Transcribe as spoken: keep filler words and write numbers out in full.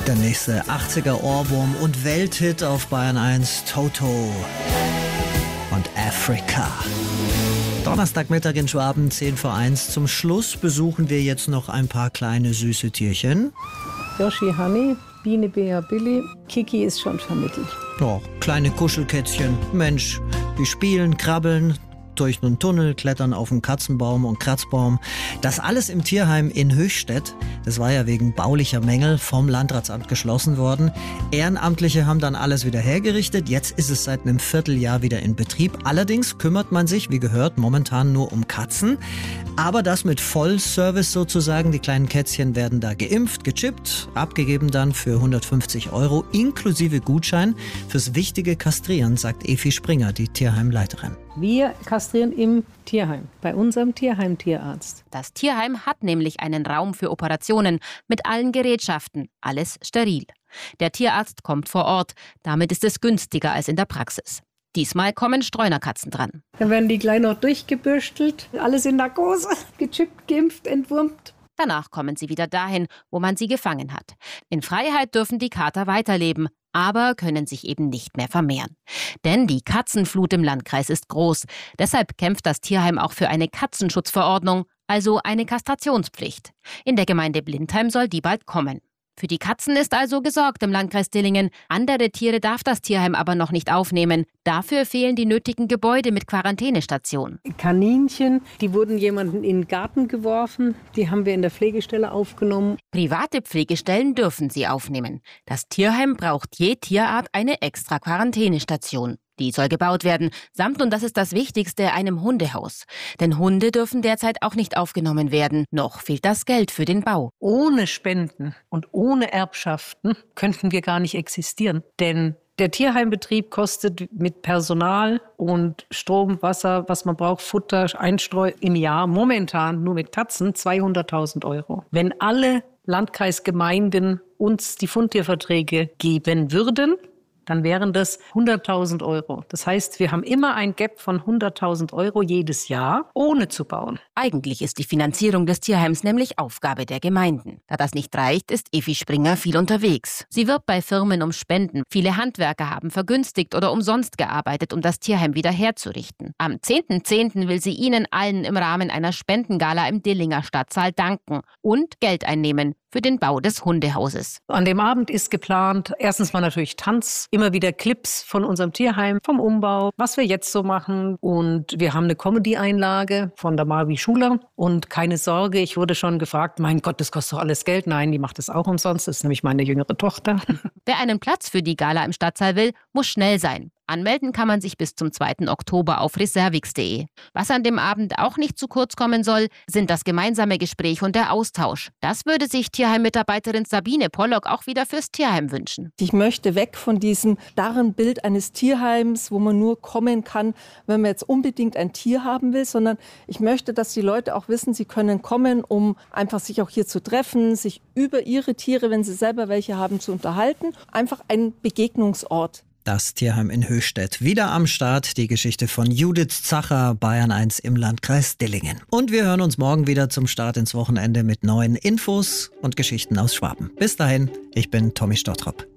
Der nächste achtziger-Ohrwurm und Welthit auf Bayern eins, Toto und Africa. Donnerstagmittag in Schwaben, zehn vor eins. Zum Schluss besuchen wir jetzt noch ein paar kleine süße Tierchen. Yoshi Honey, Biene Bea Billy, Kiki ist schon vermittelt. Oh, kleine Kuschelkätzchen. Mensch, die spielen, krabbeln durch einen Tunnel, klettern auf einen Katzenbaum und Kratzbaum. Das alles im Tierheim in Höchstädt. Das war ja wegen baulicher Mängel vom Landratsamt geschlossen worden. Ehrenamtliche haben dann alles wieder hergerichtet. Jetzt ist es seit einem Vierteljahr wieder in Betrieb. Allerdings kümmert man sich, wie gehört, momentan nur um Katzen. Aber das mit Vollservice sozusagen. Die kleinen Kätzchen werden da geimpft, gechippt, abgegeben dann für hundertfünfzig Euro inklusive Gutschein fürs wichtige Kastrieren, sagt Evi Springer, die Tierheimleiterin. Wir kastrieren im Tierheim, bei unserem Tierheim-Tierarzt. Das Tierheim hat nämlich einen Raum für Operationen mit allen Gerätschaften, alles steril. Der Tierarzt kommt vor Ort, damit ist es günstiger als in der Praxis. Diesmal kommen Streunerkatzen dran. Dann werden die gleich noch durchgebürstelt, alles in Narkose, gechippt, geimpft, entwurmt. Danach kommen sie wieder dahin, wo man sie gefangen hat. In Freiheit dürfen die Kater weiterleben, aber können sich eben nicht mehr vermehren. Denn die Katzenflut im Landkreis ist groß. Deshalb kämpft das Tierheim auch für eine Katzenschutzverordnung, also eine Kastrationspflicht. In der Gemeinde Blindheim soll die bald kommen. Für die Katzen ist also gesorgt im Landkreis Dillingen. Andere Tiere darf das Tierheim aber noch nicht aufnehmen. Dafür fehlen die nötigen Gebäude mit Quarantänestation. Kaninchen, die wurden jemanden in den Garten geworfen. Die haben wir in der Pflegestelle aufgenommen. Private Pflegestellen dürfen sie aufnehmen. Das Tierheim braucht je Tierart eine extra Quarantänestation. Die soll gebaut werden, samt, und das ist das Wichtigste, einem Hundehaus. Denn Hunde dürfen derzeit auch nicht aufgenommen werden. Noch fehlt das Geld für den Bau. Ohne Spenden und ohne Erbschaften könnten wir gar nicht existieren. Denn der Tierheimbetrieb kostet mit Personal und Strom, Wasser, was man braucht, Futter, Einstreu im Jahr momentan nur mit Katzen zweihunderttausend Euro. Wenn alle Landkreisgemeinden uns die Fundtierverträge geben würden, dann wären das hunderttausend Euro. Das heißt, wir haben immer ein Gap von hunderttausend Euro jedes Jahr, ohne zu bauen. Eigentlich ist die Finanzierung des Tierheims nämlich Aufgabe der Gemeinden. Da das nicht reicht, ist Evi Springer viel unterwegs. Sie wirbt bei Firmen um Spenden. Viele Handwerker haben vergünstigt oder umsonst gearbeitet, um das Tierheim wieder herzurichten. Am zehnten zehnten will sie Ihnen allen im Rahmen einer Spendengala im Dillinger Stadtsaal danken und Geld einnehmen für den Bau des Hundehauses. An dem Abend ist geplant, erstens mal natürlich Tanz, immer wieder Clips von unserem Tierheim, vom Umbau, was wir jetzt so machen. Und wir haben eine Comedy-Einlage von der Marvi Schuler. Und keine Sorge, ich wurde schon gefragt, mein Gott, das kostet doch alles Geld. Nein, die macht das auch umsonst, das ist nämlich meine jüngere Tochter. Wer einen Platz für die Gala im Stadtsaal will, muss schnell sein. Anmelden kann man sich bis zum zweiten Oktober auf reservix punkt de. Was an dem Abend auch nicht zu kurz kommen soll, sind das gemeinsame Gespräch und der Austausch. Das würde sich Tierheim-Mitarbeiterin Sabine Pollock auch wieder fürs Tierheim wünschen. Ich möchte weg von diesem starren Bild eines Tierheims, wo man nur kommen kann, wenn man jetzt unbedingt ein Tier haben will, sondern ich möchte, dass die Leute auch wissen, sie können kommen, um einfach sich auch hier zu treffen, sich über ihre Tiere, wenn sie selber welche haben, zu unterhalten. Einfach ein Begegnungsort. Das Tierheim in Höchstädt. Wieder am Start die Geschichte von Judith Zacher, Bayern eins im Landkreis Dillingen. Und wir hören uns morgen wieder zum Start ins Wochenende mit neuen Infos und Geschichten aus Schwaben. Bis dahin, ich bin Tommy Stottrop.